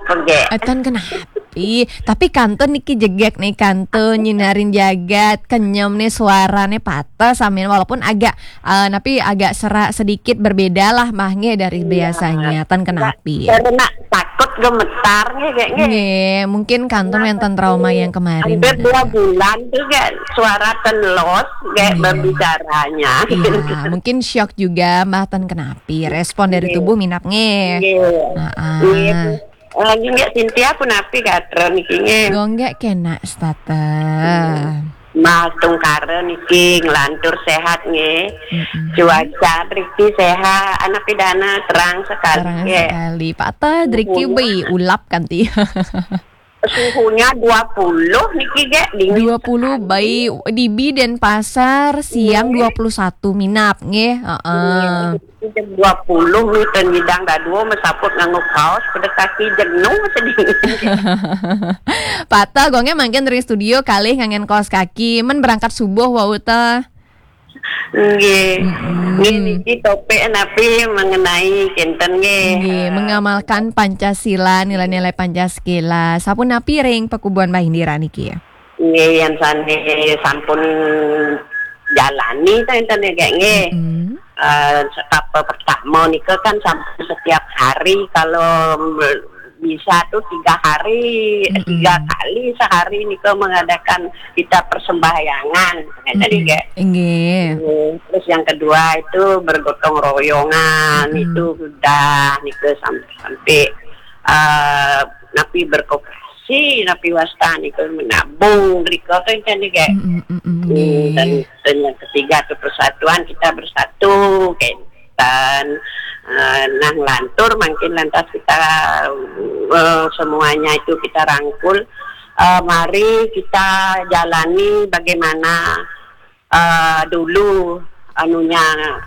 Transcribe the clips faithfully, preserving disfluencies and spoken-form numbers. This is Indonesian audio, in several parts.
pege. Etan kenapi. Tapi kanton niki jegek nih kanton nyinarin jagat kenyam nih suaranya patah samin walaupun agak uh, tapi agak serak sedikit berbeda lah mahnya dari biasanya. Tan kenapi. Karena takut gemetarnya kayaknya. Nggih, mungkin kanton enten trauma yang kemarin. Hampir dua bulan tuh kayak suara tenlos kayak Iya. berbicaranya. Iya, mungkin shock juga Mbah Tan kenapi. Respon dari tubuh minap nge. Heeh. Lagi nggak Cynthia pun api katro niki nge. Gonggak kena stata. Mas tungkara niki ngelantur sehat nge. Mm-mm. Cuaca Riki sehat, anak pidana terang sekali. Terang nge. sekali. Pak Ta Driki bi ulap kan ti. Suhunya dua puluh niki ge dingin. dua puluh bayi di Bi Denpasar siang dua puluh satu minap nge. Heeh. Jam dua puluh miten bidang daduo mesaput nganggo kaos pada kaki jenuh sedih. Pak Ta gongnya mangken dari studio kali ngangen kaos kaki men berangkat subuh wau ta. Nggih. Mm-mm. Nggih niki topik napi mengenai kinten nggih. Nggih, mengamalkan Pancasila, nilai-nilai Pancasila. Sapun napi ring pekubuan Mbah Indira niki ya. Nggih yang sane sampun jalani ta enten kayak nggih. Mm. Eh apa pertama nika kan sampai setiap hari kalau bisa tuh tiga hari Mm-mm. tiga kali sehari nika mengadakan kita persembahyangan tadi kayak. Nggih. Terus yang kedua itu bergotong royongan. Mm-hmm. Itu sudah nika sampai sampai uh, napi berkooperasi, napi wasta nika menabung nika tuh kan kayak. Mm, mm, mm, Hmm, dan, nggih. dan yang ketiga itu persatuan kita bersatu kayak dan uh, nah lantur makin lantas kita uh, semuanya itu kita rangkul. Uh, mari kita jalani bagaimana uh, dulu anunya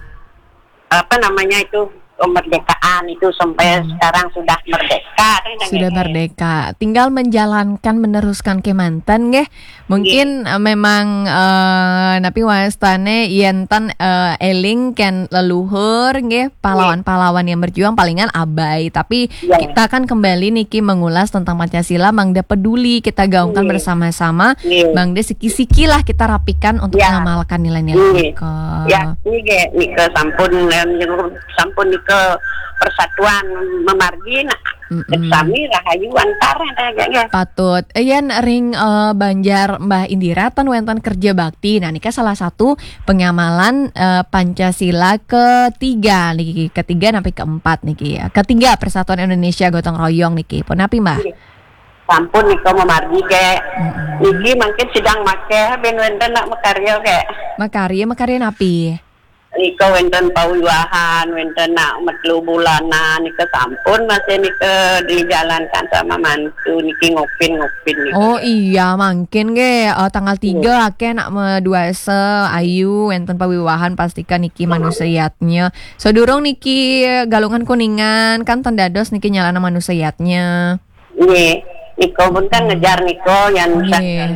apa namanya itu kemerdekaan itu sampai Hmm. sekarang sudah merdeka. Sudah merdeka, tinggal menjalankan meneruskan kemantan nggih. Mungkin eh, memang eh, napi wastane yentan eh, eling ken leluhur nggih, pahlawan-pahlawan yang berjuang palingan abai, tapi Ya. kita kan kembali niki mengulas tentang Pancasila, Mangda peduli kita gaungkan Iya. bersama-sama, Iya. Mangda siki-siki lah kita rapikan untuk Ya. mengamalkan nilai-nilai Iya. niko. Ya, ini ge nika sampun em, sampun nika persatuan memargi nah Mm-mm. sami rahayu antara kayaknya. Patut. Yen ring eh, Banjar Mbah Indira tan wonten kerja bakti. Nah nika salah satu pengamalan eh, Pancasila ketiga niki, ketiga sampai keempat niki ya. Ketiga Persatuan Indonesia Gotong Royong niki. Pun api Mbah? Sampun nika memargi ge. Mm-mm. Iki mungkin sedang make ben wenten nak makarya ge. Makarya makarya napi. Nika wenten pawiwahan, wenten nak metlu bulanan nika sampun masih nika dijalankan sama mantu niki ngopin-ngopin nika. Oh iya mungkin ge eh, tanggal tiga ake nak meduase ayu wenten pawiwahan pastikan niki manusiatnya. Sodurung niki galungan kuningan kan tendados niki nyalana manusiatnya. Nggih, niko pun kan ngejar niko yang Nggih.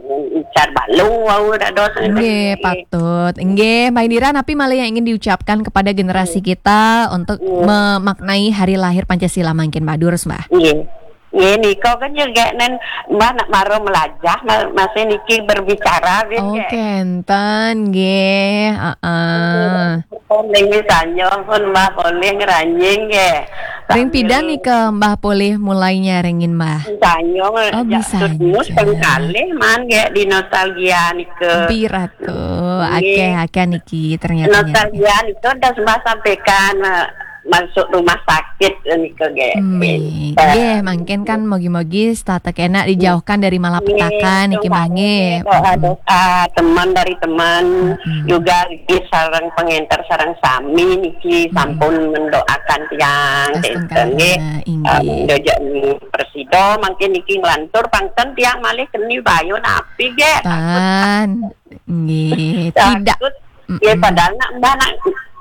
car balung wau dados. Nggih, patut. Nggih, Mbak Indira, tapi malah yang ingin diucapkan kepada generasi kita untuk memaknai hari lahir Pancasila mungkin Mbak Durus, Mbak. Nggih. Nggih niko kan juga nen Mbak nak maro melajah ma- masih niki berbicara Oh, gitu. kenten nggih, heeh. Boleh misalnya pun Mbak boleh ngeranjing ge. Ring pidan nih ke Mbah Polih mulai nyarengin Mbah. Misalnya Oh, bisa terus aja. sekali man ge di nostalgia nike. Pira tuh, Nggih. akeh-akeh niki ternyata. Nostalgia itu udah Mbak sampaikan eh, masuk rumah sakit nike ge. Hmm, nggih, mungkin kan mogi-mogi statek enak dijauhkan dari malapetaka niki Mbah nggih. Doa doa teman dari teman Mm-mm. juga di sarang pengentar sarang sami niki sampun mendoakan tiang Astagfirullah, nggih. inggih. Dojak presido mungkin niki nglantur pangten tiang malih keni bayo napi ge. Tan, nggih, tidak. Takut. Ya padahal nak mbak nak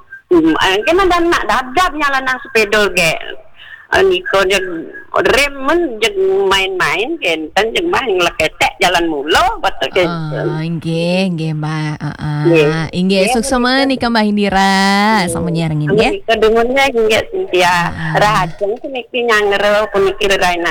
mungkin ada nak dadap nyala nang sepeda ge. Niko jeung rem men jeung main-main kenten jeung mah ngleketek jalan mulo betul ke. Oh, inggih, inggih Mbak. Heeh. Nggih. Inggih, sukses nih ke Mbak Indira sama nyarengin ya. Niko dengunnya nggih Cynthia. Ah. Rajeng ku niki nyangero ku niki